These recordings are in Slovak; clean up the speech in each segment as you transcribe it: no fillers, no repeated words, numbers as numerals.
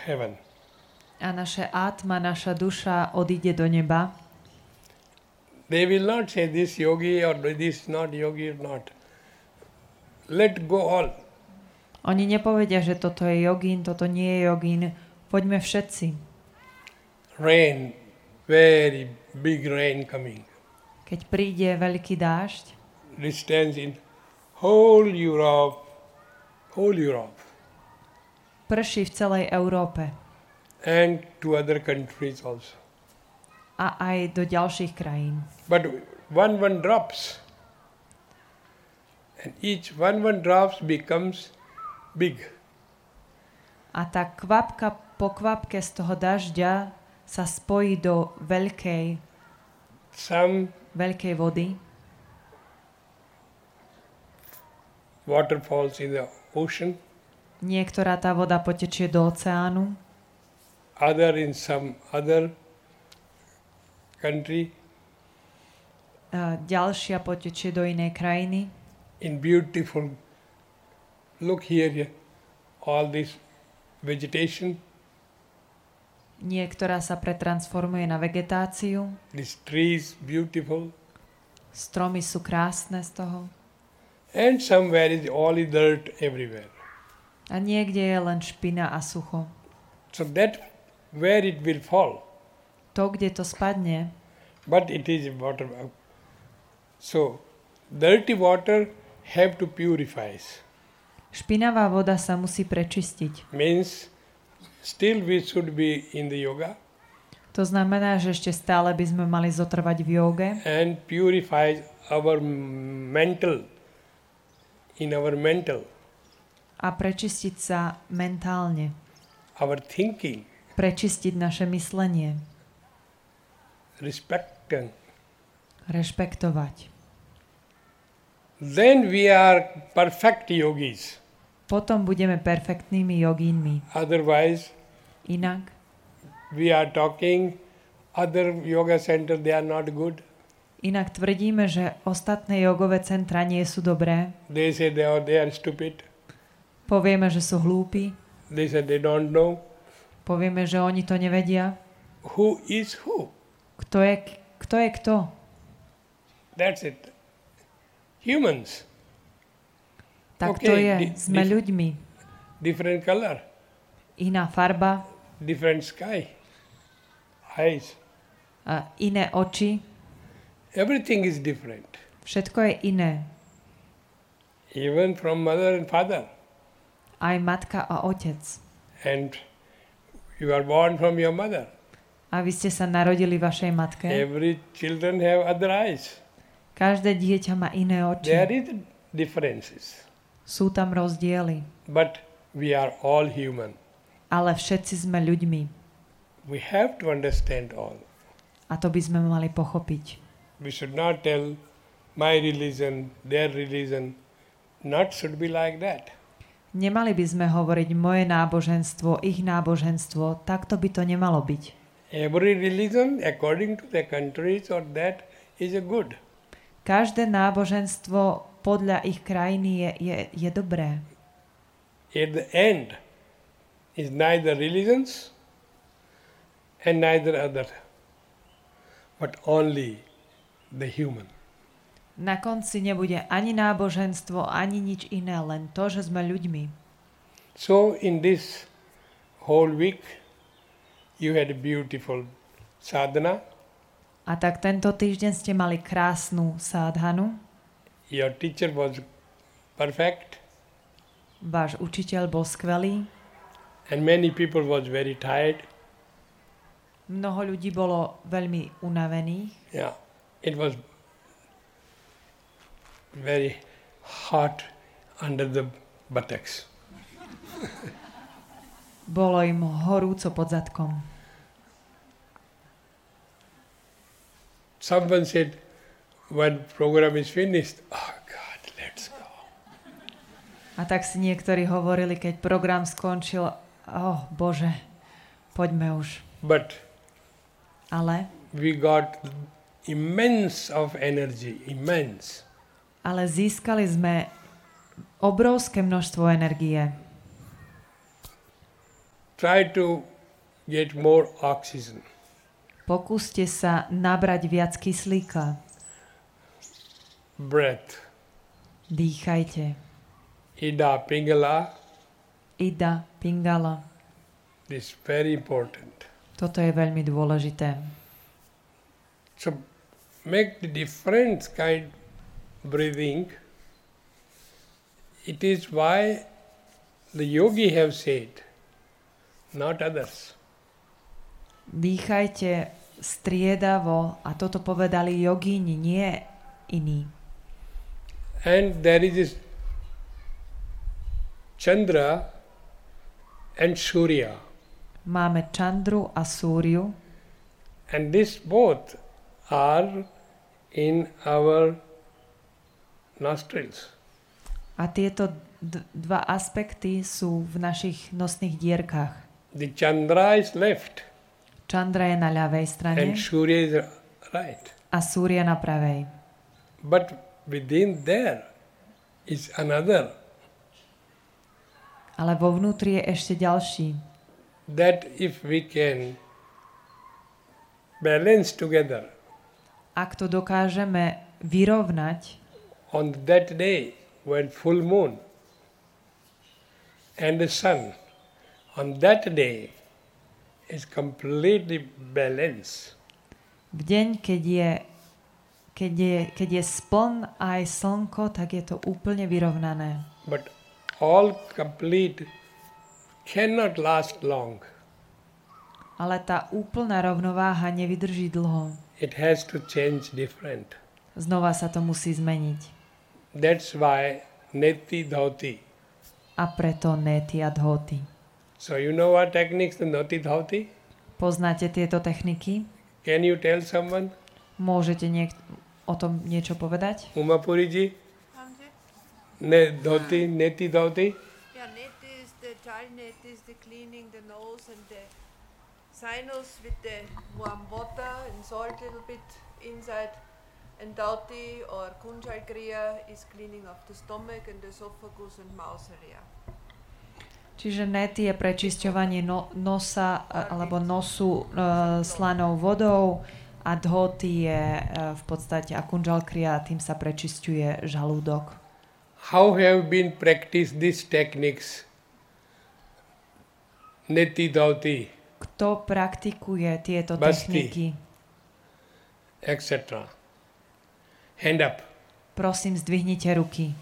heaven. A naše atma, naša duša odíde do neba. They will not say this yogi or this not yogi or not. Let go all. Oni nepovedia, že toto je jogín, toto nie je jogín. Poďme všetci. Rain, very big rain coming. Keď príde veľký dážď, Distance in whole Europe. prší v celej Európe And to other countries also. a aj do ďalších krajín. But one drops. And each one drops becomes big. A tá kvapka po kvapke z toho dažďa sa spojí do veľkej vody. Water falls in the ocean. Niektorá tá voda potečie do oceánu. Other in some other country. Ďalšia potečie do inej krajiny. In beautiful, look here, all this vegetation. Niektorá sa pretransformuje na vegetáciu. These trees beautiful. Stromy sú krásne z toho. And somewhere is all dirt everywhere. A niekde je len špina a sucho. So that where it will fall. To, kde to spadne. But it is water. So dirty water have to purify. Špinavá voda sa musí prečistiť. Means still we should be in the yoga. To znamená, že ešte stále by sme mali zotrvať v jóge. And purify our mental. In our mental. A prečistiť sa mentálne. Our thinking. Prečistiť naše myslenie. Rešpektovať. Then we are perfect yogis. Potom budeme perfektnými jogínmi. Otherwise, inak we are talking other yoga centers, they are not good. Inak tvrdíme, že ostatné jogové centra nie sú dobré. They say they are stupid. Povieme, že sú hlúpi. They say they don't know. Povieme, že oni to nevedia. Who is who? Kto je kto? That's it. Humans. Tak to je. Sme ľuďmi. Different color. Iná farba. Different sky. Eyes. A iné oči. Everything is different. Všetko je iné. Even from mother and father. Aj matka a otec. And you are born from your mother. A vy ste sa narodili vašej matke. Every children have other eyes. Každé dieťa má iné oči. There is differences. Sú tam rozdiely. But we are all human. Ale všetci sme ľuďmi. We have to understand all. A to by sme mali pochopiť. We should not tell my religion, their religion. Not should be like that. Nemali by sme hovoriť moje náboženstvo, ich náboženstvo. Takto by to nemalo byť. Every religion, according to the countries or that, is a good. Každé náboženstvo podľa ich krajiny je dobré. At the end is neither religions and neither other, but only the human. Na konci nebude ani náboženstvo, ani nič iné, len to, že sme ľuďmi. So in this whole week you had a beautiful sadhana. A tak tento týždeň ste mali krásnu sádhanu. Your teacher was perfect. Váš učiteľ bol skvelý. And many people was very tired. Mnoho ľudí bolo veľmi unavených. Yeah, it was very hot under the buttocks. Bolo im horúco pod zadkom. Someone said, when program is finished, oh God, let's go. A tak si niektorí hovorili, keď program skončil, oh Bože, poďme už. Ale we got immense of energy, immense. Ale získali sme obrovské množstvo energie. try to get more oxygen. Pokúste sa nabrať viac kyslíka. Breath. Dýchajte. Ida Pingala. Ida Pingala. This is very important. Toto je veľmi dôležité. So make the different kind breathing. It is why the yogi have said, not others. Dýchajte striedavo a toto povedali jogíni, nie iní. And there is this Chandra and Surya. Máme Čandru a Súriu And this both are in our nostrils. a tieto dva aspekty sú v našich nosných dierkach. The Chandra is left Čandra je na ľavej strane and Surya is right. a Súria na pravej. But within there is another. Ale vo vnútri je ešte ďalší. That if we can balance together Ak to dokážeme vyrovnať on that day when full moon and the sun on that day is completely balanced. v deň, keď je spln a aj slnko, tak je to úplne vyrovnané. But all complete cannot last long. Ale tá úplná rovnováha nevydrží dlho. It has to change different. Znova sa to musí zmeniť. That's why neti dhauti. A preto neti a dhoti. So you know what techniques the neti dhauti? Poznáte tieto techniky? Can you tell someone? Môžete o tom niečo povedať? Umapuri ji? Hamji? Dhoti, neti dhauti? Yeah, neti is the child neti is the cleaning the nose and the sinus with the warm water and salt little bit inside. And Dauti or Kunjal Kriya is cleaning of the stomach and the esophagus and mouth area. Čiže neti je prečisťovanie nosa alebo nosu slanou vodou a dhoti je v podstate a kunjal kriya, tým sa prečisťuje žalúdok. How have been practiced these techniques? Neti dhauti, Kto praktikuje tieto Basti. techniky? etc. Hand up. Prosím, zdvihnite ruky.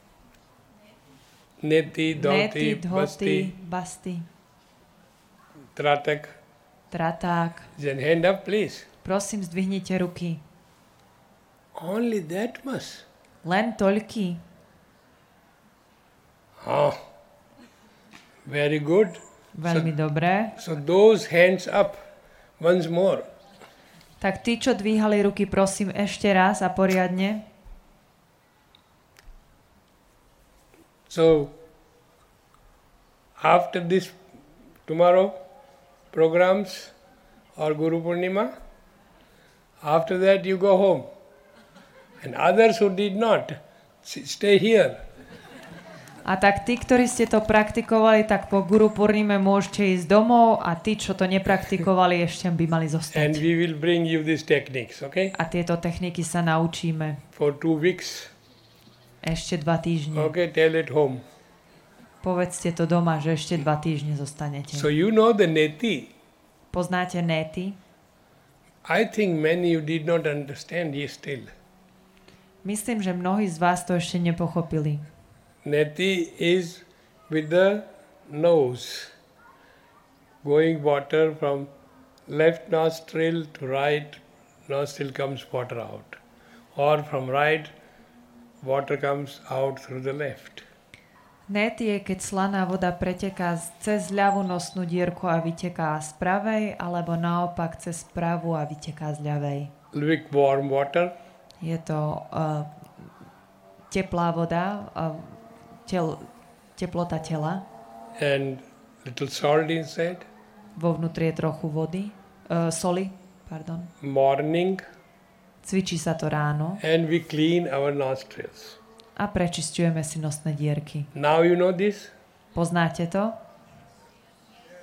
Neti Neti, dhauti, dhoti, basti, basti, tratak. traták. Then hand up, please. Prosím, zdvihnite ruky. Only that much. Len toľky. Ah, very good. Veľmi dobré. So those hands up once more. Tak tí, čo dvíhali ruky, prosím ešte raz a poriadne. So after this tomorrow programs or Guru Purnima, after that you go home. And others who did not, stay here. A tak tí, ktorí ste to praktikovali, tak po Guru Purnime môžete ísť domov a tí, čo to nepraktikovali, ešte by mali And zostať. we will bring you these techniques, okay? A tieto techniky sa naučíme For 2 weeks. ešte 2 týždne. Okay, tell it home. Povedzte to doma, že ešte 2 týždne zostanete. So you know the neti. Poznáte neti? I think many you did not understand yet still. Myslím, že mnohí z vás to ešte nepochopili. Neti is with the nose. Going water from left nostril to right nostril comes water out. Or from right, water comes out through the left. Neti je, keď slaná voda preteká cez ľavú nosnú dierku a vyteká z pravej, alebo naopak cez pravú a vyteká z ľavej. Lukewarm water. Je to teplá voda, teplota tela. And little salt inside. Vo vnútri je trochu vody, soli, pardon. Morning. Cvičí sa to ráno And we clean our nostrils. a prečisťujeme si nosné dierky. Now you know this? Poznáte to?